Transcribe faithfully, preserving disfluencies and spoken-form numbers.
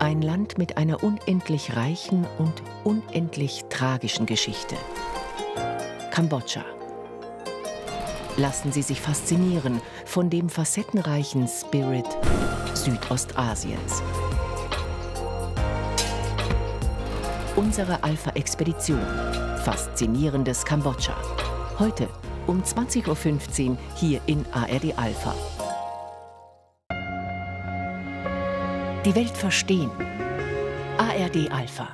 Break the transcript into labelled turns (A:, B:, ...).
A: Ein Land mit einer unendlich reichen und unendlich tragischen Geschichte. Kambodscha. Lassen Sie sich faszinieren von dem facettenreichen Spirit Südostasiens. Unsere Alpha-Expedition. Faszinierendes Kambodscha. Heute um zwanzig Uhr fünfzehn hier in A R D Alpha. Die Welt verstehen. A R D Alpha.